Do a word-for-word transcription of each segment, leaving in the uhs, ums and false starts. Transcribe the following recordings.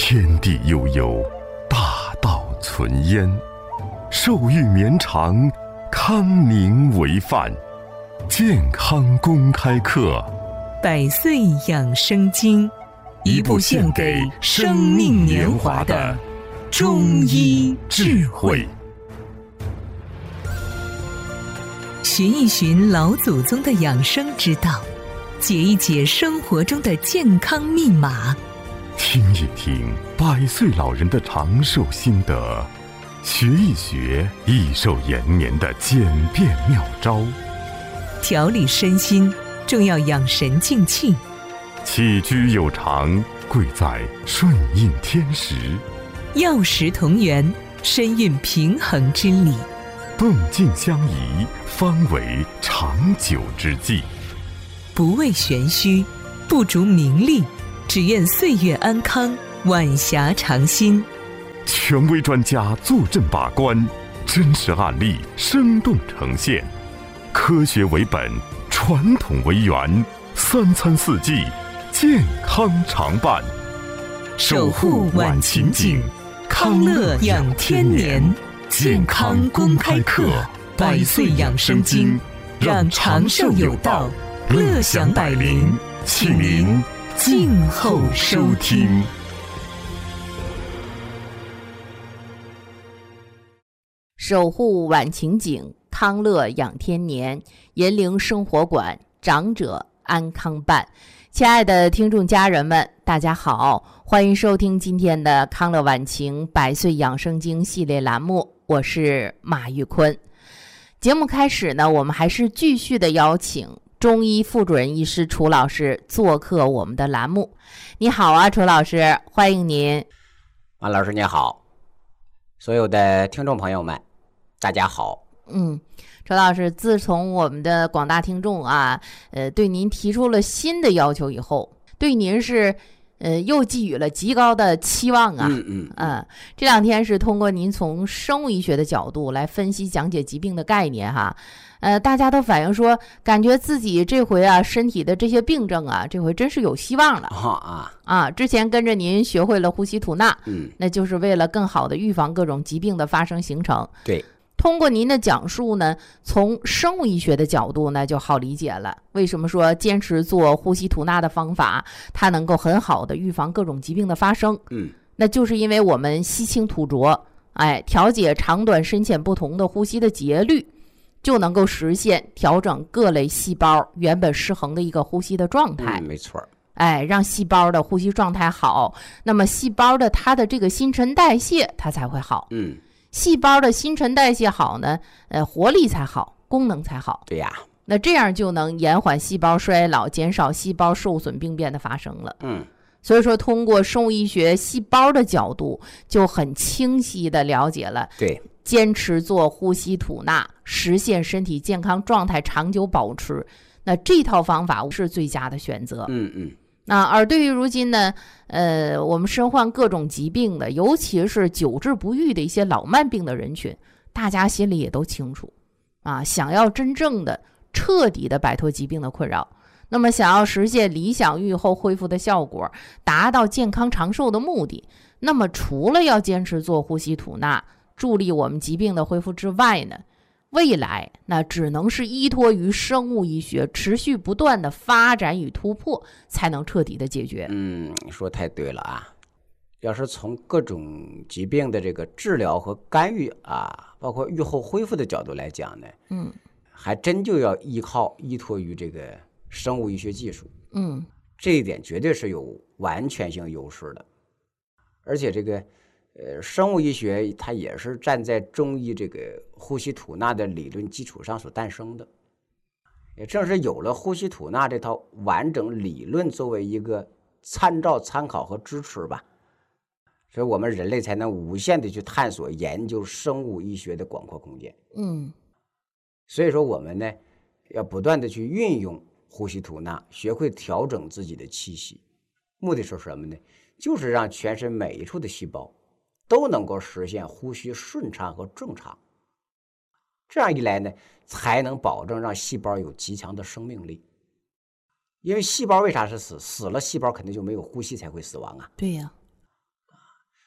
天地悠悠，大道存焉。寿欲绵长，康宁为范。健康公开课， 百岁养生经，一部献给生命年华的中医智慧。寻一寻老祖宗的养生之道，解一解生活中的健康密码， 听一听百岁老人的长寿心得，学一学益寿延年的简便妙招。 调理身心，重要养神静气。 起居有常，贵在顺应天时。 药食同源，深蕴平衡之理。 动静相宜，方为长久之计。 不为玄虚，不逐名利，只愿岁月安康，晚霞长新。 权威专家坐镇把关，真实案例生动呈现。科学为本，传统为源，三餐四季，健康常伴。 守护晚晴景，康乐养天年。健康公开课，百岁养生经，让长寿有道，乐享百龄，请您静候收听。 守护晚晴景，康乐养天年，银铃生活馆，长者安康伴。亲爱的听众家人们，大家好，欢迎收听今天的康乐晚晴百岁养生经系列栏目，我是马玉坤。节目开始呢，我们还是继续的邀请中医副主任医师楚老师做客我们的栏目。你好啊，楚老师，欢迎您。 马老师你好，所有的听众朋友们大家好。 嗯，楚老师，自从我们的广大听众啊，呃，对您提出了新的要求以后，对您是呃又寄予了极高的期望啊。 嗯嗯呃，这两天是通过您从生物医学的角度来分析讲解疾病的概念哈，呃，大家都反映说，感觉自己这回啊身体的这些病症啊，这回真是有希望了啊啊啊！之前跟着您学会了呼吸吐纳， 嗯， 那就是为了更好的预防各种疾病的发生形成。 对。 通过您的讲述呢，从生物医学的角度呢就好理解了，为什么说坚持做呼吸吐纳的方法，它能够很好的预防各种疾病的发生。 嗯， 那就是因为我们吸清吐浊，哎，调节长短深浅不同的呼吸的节律，就能够实现调整各类细胞原本失衡的一个呼吸的状态。 嗯，没错。 哎，让细胞的呼吸状态好，那么细胞的它的这个新陈代谢它才会好。 嗯。 细胞的新陈代谢好呢，呃，活力才好，功能才好。 对呀， 那这样就能延缓细胞衰老，减少细胞受损病变的发生了。 嗯， 所以说通过生物医学细胞的角度，就很清晰的了解了。 对， 坚持做呼吸吐纳，实现身体健康状态长久保持，那这套方法是最佳的选择。 嗯嗯。 那而对于如今呢，呃，我们身患各种疾病的，尤其是久治不愈的一些老慢病的人群，大家心里也都清楚啊，想要真正的彻底的摆脱疾病的困扰，那么想要实现理想愈后恢复的效果，达到健康长寿的目的，那么除了要坚持做呼吸吐纳，助力我们疾病的恢复之外呢，未来那只能是依托于生物医学持续不断的发展与突破，才能彻底的解决。 嗯，说太对了啊！要是从各种疾病的这个治疗和干预啊，包括预后恢复的角度来讲呢， 嗯， 还真就要依靠依托于这个生物医学技术。 嗯， 这一点绝对是有完全性优势的，而且这个。呃，生物医学它也是站在中医这个呼吸吐纳的理论基础上所诞生的，也正是有了呼吸吐纳这套完整理论作为一个参照、参考和支持吧，所以我们人类才能无限的去探索研究生物医学的广阔空间。 嗯， 所以说我们呢要不断的去运用呼吸吐纳，学会调整自己的气息，目的是什么呢？就是让全身每一处的细胞都能够实现呼吸顺畅和正常，这样一来呢，才能保证让细胞有极强的生命力。因为细胞为啥是死？死了细胞肯定就没有呼吸才会死亡啊。 对呀、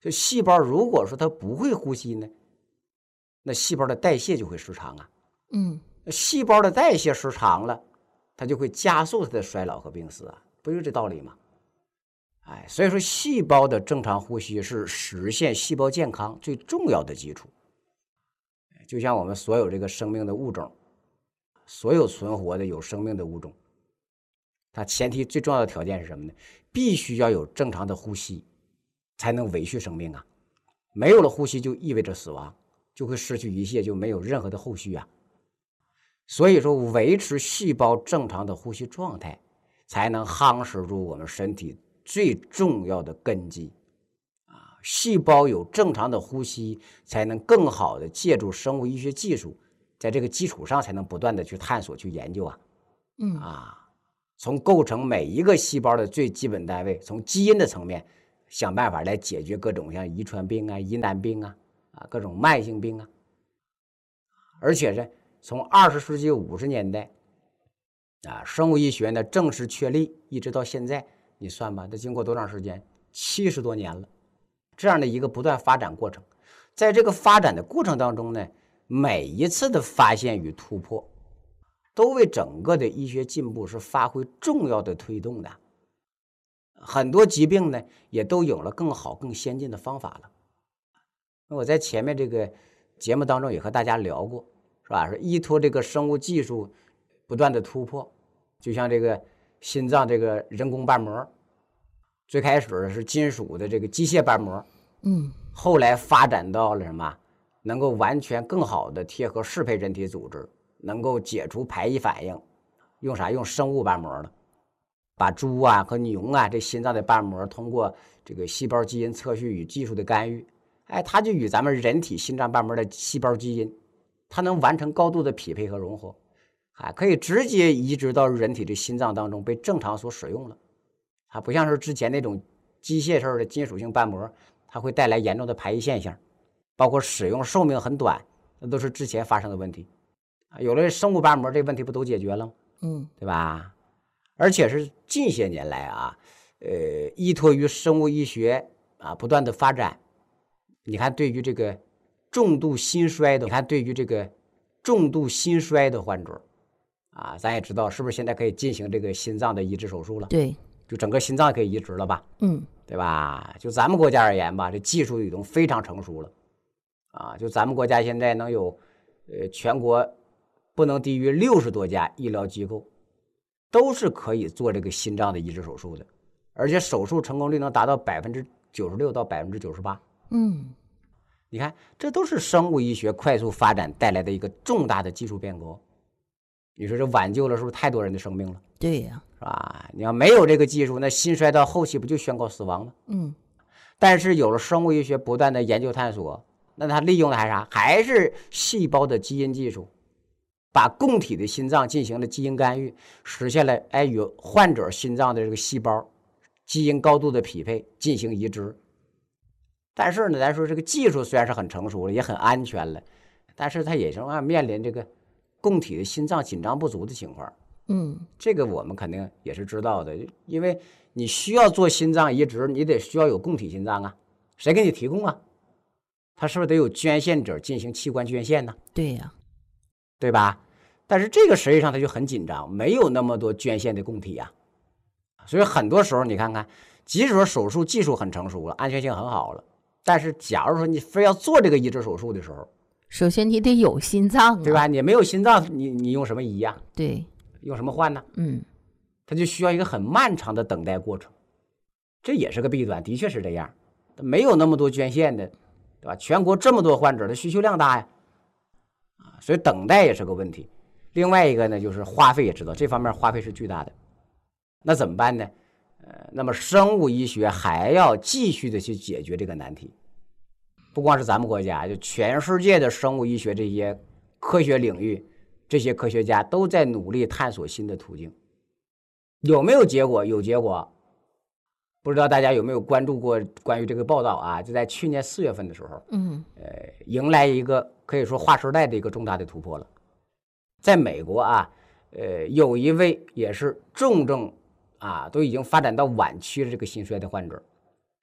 就细胞如果说它不会呼吸呢，那细胞的代谢就会失常啊。 嗯， 细胞的代谢失常了，它就会加速它的衰老和病死啊，不就这道理吗？哎，所以说细胞的正常呼吸是实现细胞健康最重要的基础。就像我们所有这个生命的物种，所有存活的有生命的物种，它前提最重要的条件是什么呢？必须要有正常的呼吸，才能维续生命啊。没有了呼吸就意味着死亡，就会失去一切，就没有任何的后续啊。所以说维持细胞正常的呼吸状态，才能夯实住我们身体最重要的根基啊。细胞有正常的呼吸，才能更好的借助生物医学技术，在这个基础上才能不断的去探索去研究啊。 嗯啊，从构成每一个细胞的最基本单位，从基因的层面想办法来解决各种像遗传病啊、疑难病啊、啊各种慢性病啊。而且是从二十世纪五十年代啊，生物医学呢正式确立，一直到现在，你算吧，这经过多长时间？七十多年了，这样的一个不断发展过程。在这个发展的过程当中呢，每一次的发现与突破，都为整个的医学进步是发挥重要的推动的。很多疾病呢，也都有了更好、更先进的方法了。我在前面这个节目当中也和大家聊过，是吧？是依托这个生物技术不断的突破，就像这个心脏这个人工瓣膜，最开始是金属的这个机械瓣膜， 嗯， 后来发展到了什么？能够完全更好的贴合适配人体组织，能够解除排异反应，用啥？用生物瓣膜了。把猪啊和牛啊这心脏的瓣膜通过这个细胞基因测序与技术的干预，哎，它就与咱们人体心脏瓣膜的细胞基因，它能完成高度的匹配和融合，还可以直接移植到人体的心脏当中被正常所使用了。它不像是之前那种机械式的金属性瓣膜，它会带来严重的排异现象，包括使用寿命很短，那都是之前发生的问题。有了生物瓣膜，这问题不都解决了吗？ 嗯， 对吧？而且是近些年来啊，呃，依托于生物医学啊不断的发展，你看对于这个重度心衰的，你看对于这个重度心衰的患者啊，咱也知道是不是现在可以进行这个心脏的移植手术了？ 对， 就整个心脏可以移植了吧？ 嗯， 对吧？就咱们国家而言吧，这技术已经非常成熟了啊！就咱们国家现在能有呃全国不能低于六十多家医疗机构，都是可以做这个心脏的移植手术的，而且手术成功率能达到百分之九十六到百分之九十八。 嗯， 你看，这都是生物医学快速发展带来的一个重大的技术变革。你说这挽救了是不是太多人的生命了？ 对呀， 是吧？你要没有这个技术，那心衰到后期不就宣告死亡了？ 嗯， 但是有了生物医学不断的研究探索，那它利用的还是啥？还是细胞的基因技术。把供体的心脏进行了基因干预，实现了哎与患者心脏的这个细胞基因高度的匹配，进行移植。但是呢，咱说这个技术虽然是很成熟了，也很安全了，但是它也是啊面临这个供体的心脏紧张不足的情况。 嗯， 这个我们肯定也是知道的，因为你需要做心脏移植，你得需要有供体心脏啊，谁给你提供啊？他是不是得有捐献者进行器官捐献呢？ 对呀， 对吧？但是这个实际上它就很紧张，没有那么多捐献的供体啊，所以很多时候你看看，即使说手术技术很成熟了，安全性很好了，但是假如说你非要做这个移植手术的时候， 首先你得有心脏啊， 对吧？你没有心脏，你你用什么移呀？ 对， 用什么换呢？ 嗯， 它就需要一个很漫长的等待过程，这也是个弊端，的确是这样，没有那么多捐献的，对吧？全国这么多患者，它需求量大呀，啊，所以等待也是个问题。另外一个呢，就是花费也知道，这方面花费是巨大的。那怎么办呢？呃，那么生物医学还要继续的去解决这个难题。不光是咱们国家，就全世界的生物医学这些科学领域，这些科学家都在努力探索新的途径。有没有结果？有结果。不知道大家有没有关注过关于这个报道啊？就在去年四月份的时候， 嗯， 呃，迎来一个可以说划时代的一个重大的突破了。在美国啊，呃，有一位也是重症啊，都已经发展到晚期的这个心衰的患者，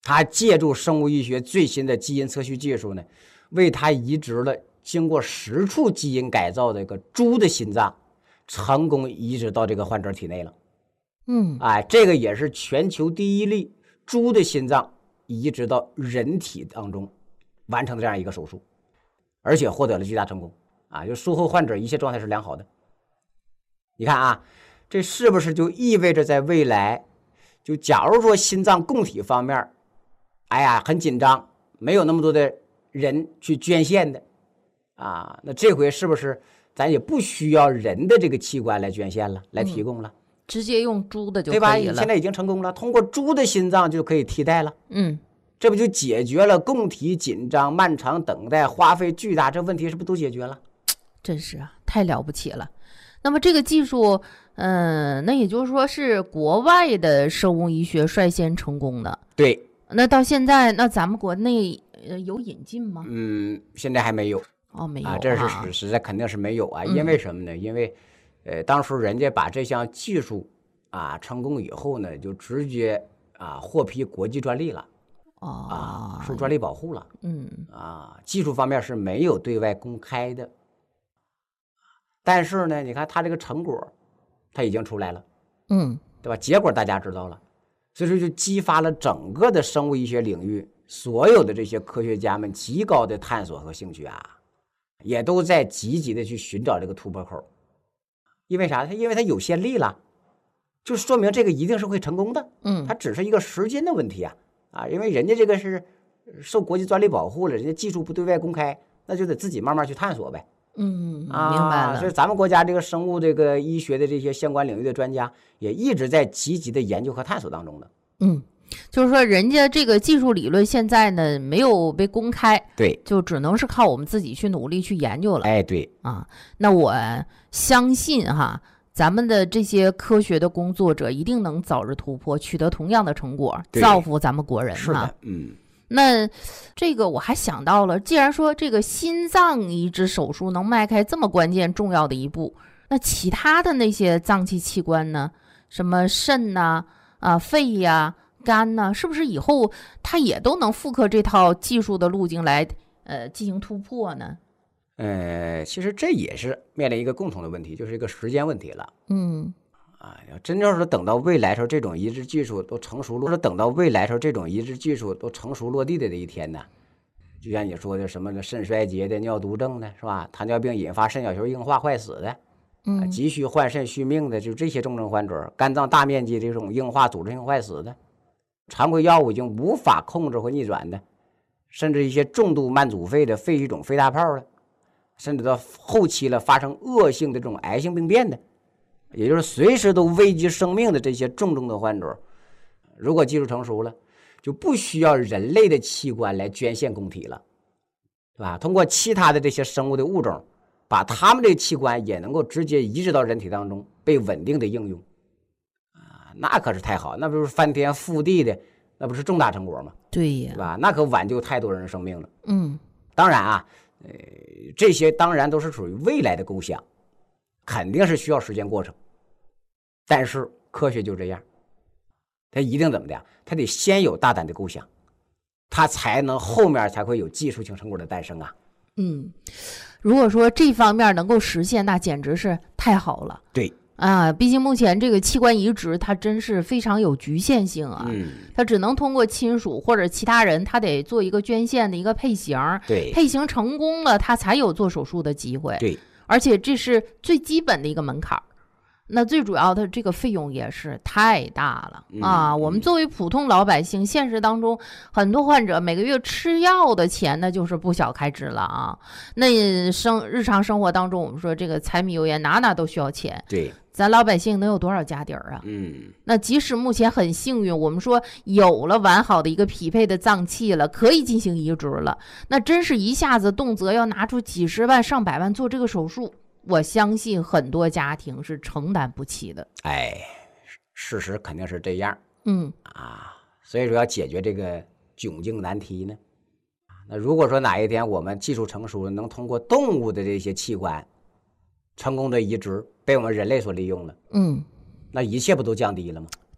他借助生物医学最新的基因测序技术呢，为他移植了经过十处基因改造的一个猪的心脏，成功移植到这个患者体内了。 嗯， 哎，这个也是全球第一例猪的心脏移植到人体当中完成的这样一个手术，而且获得了巨大成功啊！就术后患者一切状态是良好的。你看啊，这是不是就意味着在未来，就假如说心脏供体方面，哎呀很紧张，没有那么多的人去捐献的啊，那这回是不是咱也不需要人的这个器官来捐献了，来提供了？ 嗯，直接用猪的就对吧？ 可以了。 现在已经成功了，通过猪的心脏就可以替代了。 嗯， 这不就解决了供体紧张、漫长等待、花费巨大这问题，是不是都解决了？ 真是啊，太了不起了。那么这个技术，嗯、呃，那也就是说是国外的生物医学率先成功的。 对。 那到现在，那咱们国内呃有引进吗？ 嗯，现在还没有。 哦，没有啊，这是实实在肯定是没有啊。因为什么呢？嗯、因为，呃，当时人家把这项技术啊成功以后呢，就直接啊获批国际专利了。 哦。 啊，受专利保护了。 嗯。 啊，技术方面是没有对外公开的。但是呢，你看它这个成果，它已经出来了。 嗯。 对吧？结果大家知道了。所以说，就激发了整个的生物医学领域所有的这些科学家们极高的探索和兴趣啊，也都在积极的去寻找这个突破口。因为啥？它因为它有先例了，就说明这个一定是会成功的。 嗯， 它只是一个时间的问题啊啊！因为人家这个是受国际专利保护了，人家技术不对外公开，那就得自己慢慢去探索呗。 嗯， 啊， 明白了。 所以咱们国家这个生物这个医学的这些相关领域的专家也一直在积极的研究和探索当中的。 嗯，就是说人家这个技术理论现在呢没有被公开， 对， 就只能是靠我们自己去努力去研究了。 哎，对啊，那我相信哈，咱们的这些科学的工作者一定能早日突破，取得同样的成果，造福咱们国人。 是的，嗯。 那这个我还想到了，既然说这个心脏移植手术能迈开这么关键重要的一步，那其他的那些脏器器官呢？什么肾呐、啊、啊肺呀、啊、肝呐、啊，是不是以后它也都能复刻这套技术的路径来呃进行突破呢？ 呃，其实这也是面临一个共同的问题，就是一个时间问题了。 嗯。 啊，要真正是等到未来时候这种移植技术都成熟落，是等到未来时候这种移植技术都成熟落地的这一天呢，就像你说的什么的肾衰竭的、尿毒症的，是吧？糖尿病引发肾小球硬化坏死的， 嗯， 急需换肾续命的，就这些重症患者，肝脏大面积这种硬化组织性坏死的，常规药物已经无法控制或逆转的，甚至一些重度慢阻肺的、肺气肿、肺大泡的，甚至到后期了发生恶性的这种癌性病变的。也就是随时都危及生命的这些重症的患者，如果技术成熟了，就不需要人类的器官来捐献供体了，对吧？通过其他的这些生物的物种，把他们的器官也能够直接移植到人体当中，被稳定的应用，啊，那可是太好，那不是翻天覆地的，那不是重大成果吗？ 对呀， 对吧？那可挽救太多人的生命了。 嗯， 当然啊，呃，这些当然都是属于未来的构想。肯定是需要时间过程，但是科学就这样，它一定怎么的呀？它得先有大胆的构想，它才能后面才会有技术性成果的诞生啊。 嗯，如果说这方面能够实现，那简直是太好了。 对啊，毕竟目前这个器官移植它真是非常有局限性啊， 嗯， 它只能通过亲属或者其他人，他得做一个捐献的一个配型， 对， 配型成功了，他才有做手术的机会。 对。 而且这是最基本的一个门槛，那最主要的这个费用也是太大了、 嗯、 啊！我们作为普通老百姓，现实当中很多患者每个月吃药的钱那就是不小开支了啊。那生日常生活当中，我们说这个柴米油盐哪哪都需要钱， 对， 咱老百姓能有多少家底儿啊？ 嗯， 那即使目前很幸运，我们说有了完好的一个匹配的脏器了，可以进行移植了，那真是一下子动辄要拿出几十万上百万做这个手术，我相信很多家庭是承担不起的。 哎，事实肯定是这样。 嗯啊，所以说要解决这个窘境难题呢，那如果说哪一天我们技术成熟了，能通过动物的这些器官成功的移植被我们人类所利用了， 嗯， 那一切不都降低了吗？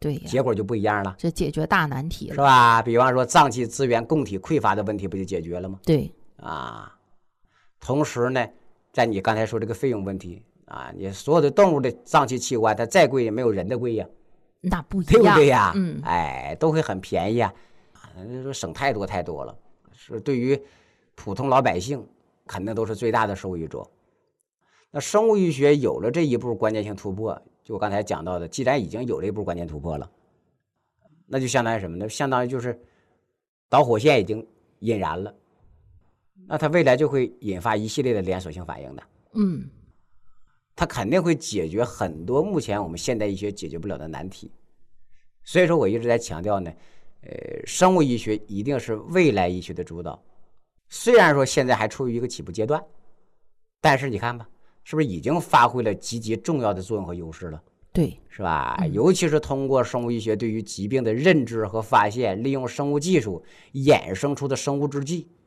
对呀， 结果就不一样了， 这解决大难题了， 是吧？比方说脏器资源供体匮乏的问题不就解决了吗？ 对啊，同时呢，在你刚才说这个费用问题啊，你所有的动物的脏器器官，它再贵也没有人的贵呀， 那不一样， 对不对呀？ 嗯， 哎，都会很便宜啊，说省太多太多了，是对于普通老百姓肯定都是最大的受益者。那生物医学有了这一步关键性突破，就我刚才讲到的，既然已经有这一步关键突破了，那就相当于什么呢？相当于就是导火线已经引燃了，那它未来就会引发一系列的连锁性反应的。 嗯， 它肯定会解决很多目前我们现代医学解决不了的难题。所以说我一直在强调呢，呃，生物医学一定是未来医学的主导。虽然说现在还处于一个起步阶段，但是你看吧，是不是已经发挥了极其重要的作用和优势了？ 对， 是吧？ 嗯尤其是通过生物医学对于疾病的认知和发现，利用生物技术衍生出的生物制剂，